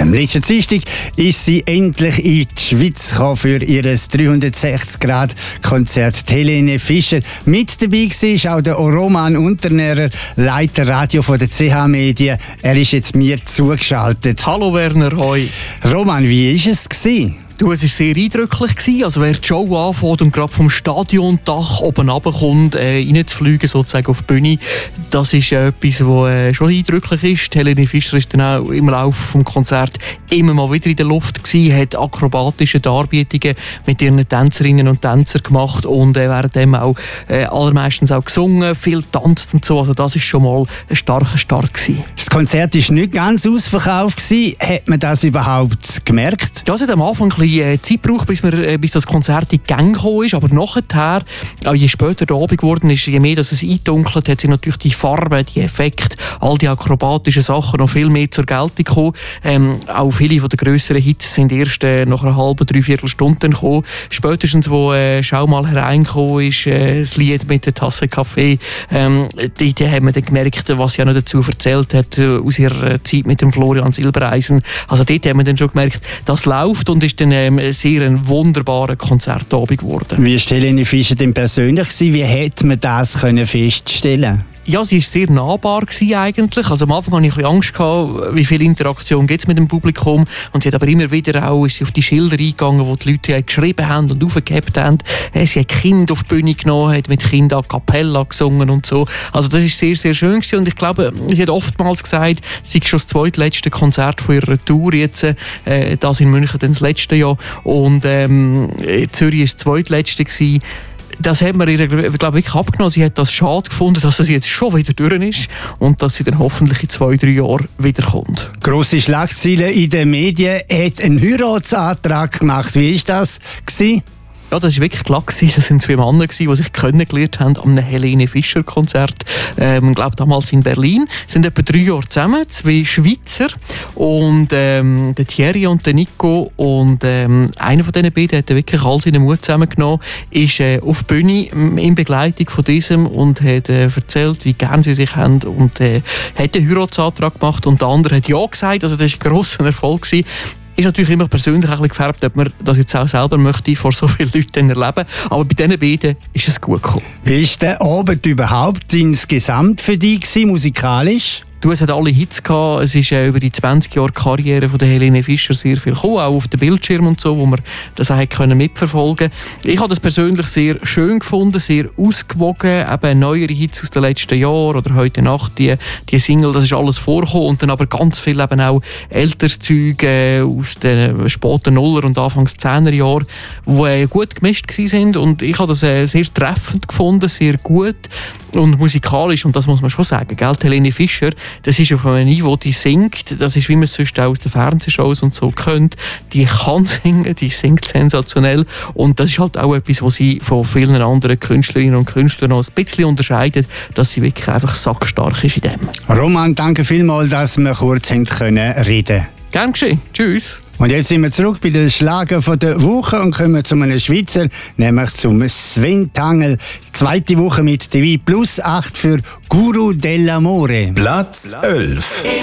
Am letzten Dienstag ist sie endlich in die Schweiz gekommen für ihr 360-Grad-Konzert. Helene Fischer. Mit dabei war auch der Roman Unternährer, Leiter Radio von der CH Medien. Er ist jetzt mir zugeschaltet. Hallo Werner, hoi. Roman, wie war es? Du, es war sehr eindrücklich. Also wer die Show anfängt und gerade vom Stadiondach oben runterkommt, reinzufliegen sozusagen auf die Bühne, das ist etwas, was schon eindrücklich ist. Helene Fischer ist dann auch im Laufe des Konzerts immer mal wieder in der Luft gewesen, hat akrobatische Darbietungen mit ihren Tänzerinnen und Tänzern gemacht und währenddem auch allermeistens auch gesungen, viel tanzt und so. Also das ist schon mal ein starker Start gewesen. Das Konzert war nicht ganz ausverkauft gewesen. Hat man das überhaupt gemerkt? Ja, es hat am Anfang ein bisschen Zeit gebraucht, bis das Konzert in die Gänge gekommen ist. Aber nachher, je später der Abend geworden ist, je mehr dass es eindunkelt, hat sich natürlich die Farbe, die Effekte, all die akrobatischen Sachen noch viel mehr zur Geltung gekommen. Auch viele von den grösseren Hits sind erst nach einer halben, dreiviertel Stunde gekommen. Spätestens, wo «Schau mal hereingekommen» ist, das Lied mit der Tasse Kaffee, dort haben wir dann gemerkt, was sie auch noch dazu erzählt hat, aus ihrer Zeit mit dem Florian Silbereisen. Also dort haben wir dann schon gemerkt, das läuft und ist dann sehr ein wunderbarer Konzertabend geworden. Wie war Helene Fischer denn persönlich? Wie hätte man das feststellen? Ja, sie war sehr nahbar eigentlich. Also am Anfang hatte ich ein bisschen Angst gehabt, wie viel Interaktion gibt es mit dem Publikum. Und sie hat aber immer wieder auch ist sie auf die Schilder eingegangen, wo die Leute geschrieben haben und aufgehebt haben. Sie hat Kinder auf die Bühne genommen, hat mit Kindern a cappella gesungen und so. Also das war sehr, sehr schön gewesen. Und ich glaube, sie hat oftmals gesagt, sie ist schon das zweitletzte Konzert von ihrer Tour jetzt. Das in München dann das letzte Jahr. Und Zürich war das zweitletzte gewesen. Das hat man ihr, glaube ich, wirklich abgenommen. Sie hat das schade gefunden, dass sie jetzt schon wieder durch ist und dass sie dann hoffentlich in 2-3 Jahren wiederkommt. Grosse Schlagzeilen in den Medien. Hat einen Heiratsantrag gemacht. Wie war das? Ja, das war wirklich klar. Das waren 2 Männer, die sich kennengelernt haben an einem Helene Fischer Konzert. Ich glaube, damals in Berlin. Sie sind etwa 3 Jahre zusammen, 2 Schweizer. Und der Thierry und der Nico. Und einer von diesen beiden hat wirklich all seinen Mut zusammengenommen, ist auf die Bühne in Begleitung von diesem und hat erzählt, wie gern sie sich haben. Und hat einen Heiratsantrag gemacht. Und der andere hat ja gesagt. Also das war ein grosser Erfolg gewesen. Ist natürlich immer persönlich ein bisschen gefärbt, ob man das jetzt auch selber möchte vor so vielen Leuten erleben. Aber bei diesen beiden ist es gut gekommen. Wie war der Abend überhaupt insgesamt für dich musikalisch? Es hat alle Hits gehabt. Es ist über die 20 Jahre Karriere von der Helene Fischer sehr viel gekommen, auch auf dem Bildschirm und so, wo man das auch mitverfolgen konnte. Ich habe das persönlich sehr schön gefunden, sehr ausgewogen. Eben neuere Hits aus den letzten Jahren oder heute Nacht, die Single, das ist alles vorgekommen. Und dann aber ganz viel eben auch älteres Zeug aus den späten Nuller- und Anfangs 10er Jahren, die gut gemischt waren. Und ich habe das sehr treffend gefunden, sehr gut und musikalisch. Und das muss man schon sagen, gell? Helene Fischer, das ist auf einem Niveau, die singt, das ist, wie man es sonst auch aus den Fernsehshows und so kennt, die kann singen, die singt sensationell und das ist halt auch etwas, was sie von vielen anderen Künstlerinnen und Künstlern noch ein bisschen unterscheidet, dass sie wirklich einfach sackstark ist in dem. Roman, danke vielmals, dass wir kurz reden können. Gern geschehen. Tschüss. Und jetzt sind wir zurück bei den Schlager der Woche und kommen zu einem Schweizer, nämlich zum Sven Tangl. 2. Woche mit TV +8 für Guru dell'Amore. Platz 11.